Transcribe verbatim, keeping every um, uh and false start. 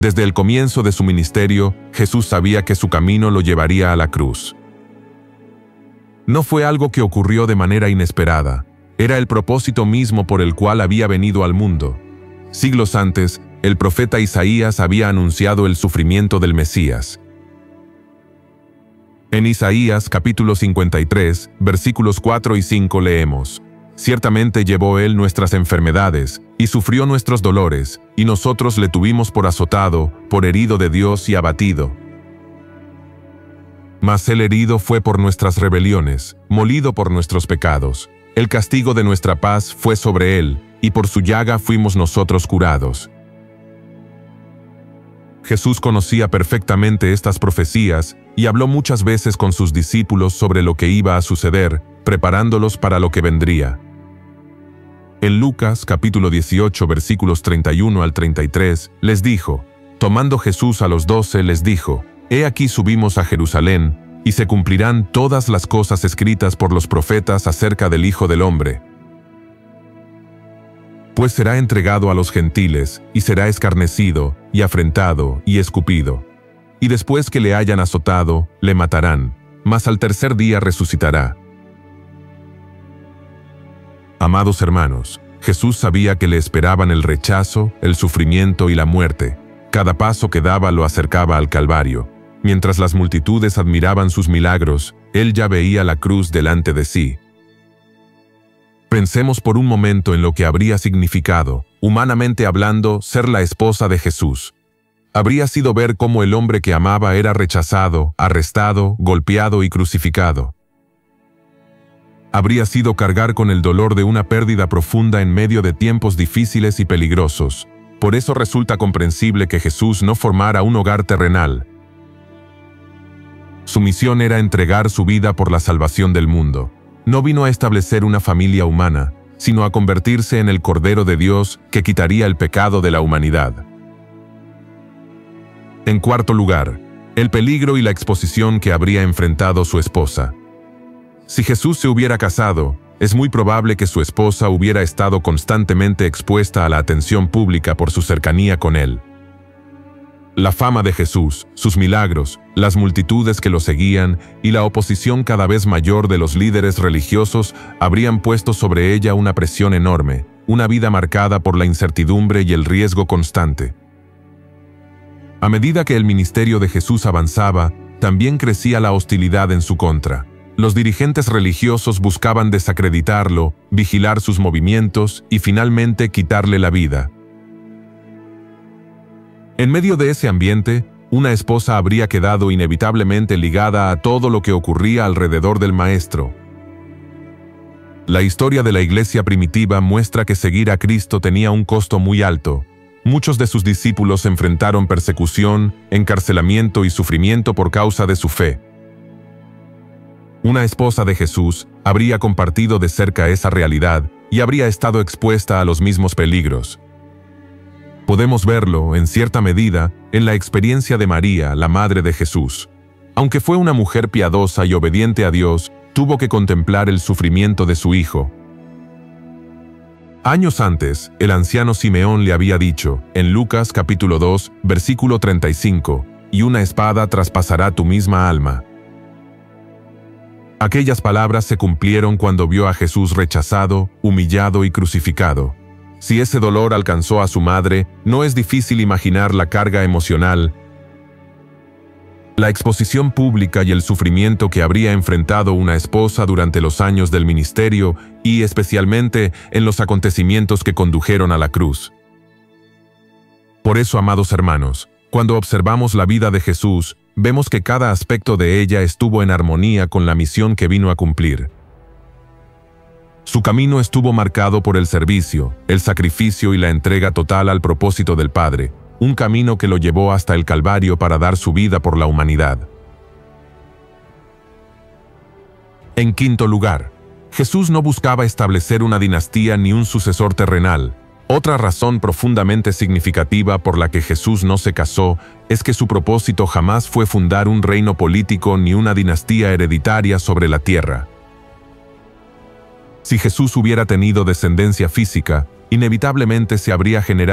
Desde el comienzo de su ministerio, Jesús sabía que su camino lo llevaría a la cruz. No fue algo que ocurrió de manera inesperada, era el propósito mismo por el cual había venido al mundo. Siglos antes, el profeta Isaías había anunciado el sufrimiento del Mesías. En Isaías capítulo cincuenta y tres, versículos cuatro y cinco leemos: «Ciertamente llevó él nuestras enfermedades, y sufrió nuestros dolores, y nosotros le tuvimos por azotado, por herido de Dios y abatido. Mas él herido fue por nuestras rebeliones, molido por nuestros pecados. El castigo de nuestra paz fue sobre él, y por su llaga fuimos nosotros curados». Jesús conocía perfectamente estas profecías y habló muchas veces con sus discípulos sobre lo que iba a suceder, preparándolos para lo que vendría. En Lucas capítulo dieciocho versículos treinta y uno al treinta y tres, les dijo: «Tomando Jesús a los doce, les dijo: He aquí subimos a Jerusalén, y se cumplirán todas las cosas escritas por los profetas acerca del Hijo del Hombre. Pues será entregado a los gentiles, y será escarnecido, y afrentado, y escupido. Y después que le hayan azotado, le matarán, mas al tercer día resucitará». Amados hermanos, Jesús sabía que le esperaban el rechazo, el sufrimiento y la muerte. Cada paso que daba lo acercaba al Calvario. Mientras las multitudes admiraban sus milagros, él ya veía la cruz delante de sí. Pensemos por un momento en lo que habría significado, humanamente hablando, ser la esposa de Jesús. Habría sido ver cómo el hombre que amaba era rechazado, arrestado, golpeado y crucificado. Habría sido cargar con el dolor de una pérdida profunda en medio de tiempos difíciles y peligrosos. Por eso resulta comprensible que Jesús no formara un hogar terrenal. Su misión era entregar su vida por la salvación del mundo. No vino a establecer una familia humana, sino a convertirse en el Cordero de Dios que quitaría el pecado de la humanidad. En cuarto lugar, el peligro y la exposición que habría enfrentado su esposa. Si Jesús se hubiera casado, es muy probable que su esposa hubiera estado constantemente expuesta a la atención pública por su cercanía con él. La fama de Jesús, sus milagros, las multitudes que lo seguían y la oposición cada vez mayor de los líderes religiosos habrían puesto sobre ella una presión enorme, una vida marcada por la incertidumbre y el riesgo constante. A medida que el ministerio de Jesús avanzaba, también crecía la hostilidad en su contra. Los dirigentes religiosos buscaban desacreditarlo, vigilar sus movimientos y finalmente quitarle la vida. En medio de ese ambiente, una esposa habría quedado inevitablemente ligada a todo lo que ocurría alrededor del Maestro. La historia de la iglesia primitiva muestra que seguir a Cristo tenía un costo muy alto. Muchos de sus discípulos enfrentaron persecución, encarcelamiento y sufrimiento por causa de su fe. Una esposa de Jesús habría compartido de cerca esa realidad y habría estado expuesta a los mismos peligros. Podemos verlo, en cierta medida, en la experiencia de María, la madre de Jesús. Aunque fue una mujer piadosa y obediente a Dios, tuvo que contemplar el sufrimiento de su hijo. Años antes, el anciano Simeón le había dicho, en Lucas capítulo dos, versículo treinta y cinco, «Y una espada traspasará tu misma alma». Aquellas palabras se cumplieron cuando vio a Jesús rechazado, humillado y crucificado. Si ese dolor alcanzó a su madre, no es difícil imaginar la carga emocional, la exposición pública y el sufrimiento que habría enfrentado una esposa durante los años del ministerio y especialmente en los acontecimientos que condujeron a la cruz. Por eso, amados hermanos, cuando observamos la vida de Jesús, vemos que cada aspecto de ella estuvo en armonía con la misión que vino a cumplir. Su camino estuvo marcado por el servicio, el sacrificio y la entrega total al propósito del Padre, un camino que lo llevó hasta el Calvario para dar su vida por la humanidad. En quinto lugar, Jesús no buscaba establecer una dinastía ni un sucesor terrenal. Otra razón profundamente significativa por la que Jesús no se casó es que su propósito jamás fue fundar un reino político ni una dinastía hereditaria sobre la tierra. Si Jesús hubiera tenido descendencia física, inevitablemente se habría generado